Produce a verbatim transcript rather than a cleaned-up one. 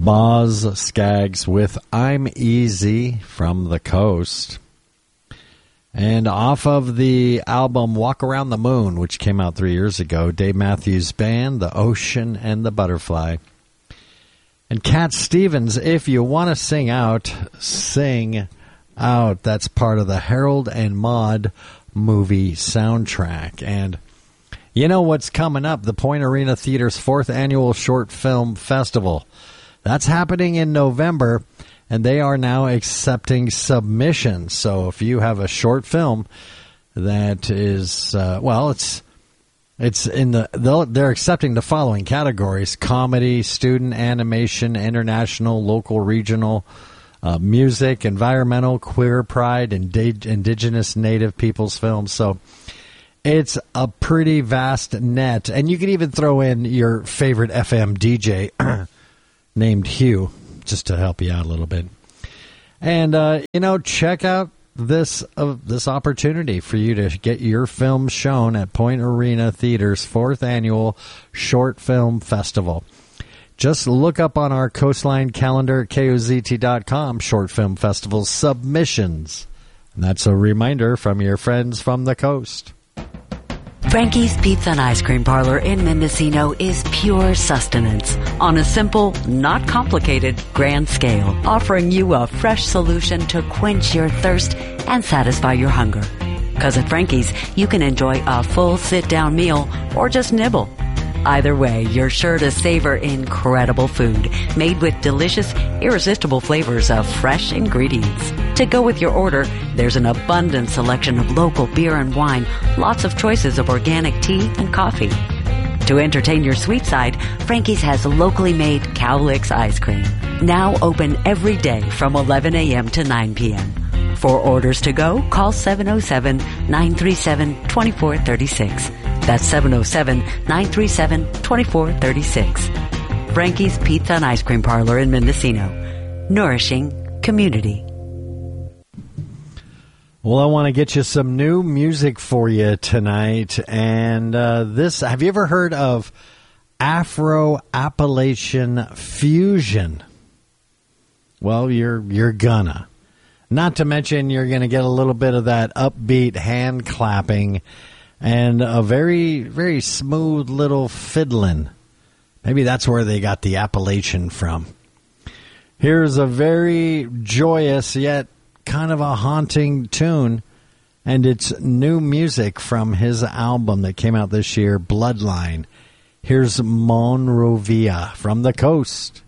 Boz Scaggs with I'm Easy from the Coast. And off of the album Walk Around the Moon, which came out three years ago, Dave Matthews Band, The Ocean and the Butterfly. And Cat Stevens, If You Want to Sing Out, Sing Out. That's part of the Harold and Maude movie soundtrack. And you know what's coming up? The Point Arena Theater's fourth annual Short Film Festival. That's happening in November, and they are now accepting submissions. So if you have a short film that is, uh, well, it's it's in the, they're accepting the following categories: comedy, student animation, international, local, regional, uh, music, environmental, queer, pride, and indigenous native peoples films. So it's a pretty vast net. And you can even throw in your favorite F M D J named Hugh, just to help you out a little bit. And, uh, you know, check out this uh, this opportunity for you to get your film shown at Point Arena Theater's fourth annual Short Film Festival. Just look up on our Coastline calendar at K O Z T dot com, Short Film Festival submissions. And that's a reminder from your friends from the coast. Frankie's Pizza and Ice Cream Parlor in Mendocino is pure sustenance on a simple, not complicated, grand scale, offering you a fresh solution to quench your thirst and satisfy your hunger. Because at Frankie's, you can enjoy a full sit-down meal or just nibble. Either way, you're sure to savor incredible food made with delicious, irresistible flavors of fresh ingredients. To go with your order, there's an abundant selection of local beer and wine, lots of choices of organic tea and coffee. To entertain your sweet side, Frankie's has locally made Cowlicks ice cream, now open every day from eleven a.m. to nine p.m. For orders to go, call seven oh seven, nine three seven, two four three six. That's seven oh seven, nine three seven, two four three six. Frankie's Pizza and Ice Cream Parlor in Mendocino. Nourishing community. Well, I want to get you some new music for you tonight. And uh, this, have you ever heard of Afro-Appalachian Fusion? Well, you're you're gonna. Not to mention you're going to get a little bit of that upbeat hand clapping and a very, very smooth little fiddling. Maybe that's where they got the Appalachian from. Here's a very joyous yet kind of a haunting tune, and it's new music from his album that came out this year, Bloodline. Here's Monrovia from the coast.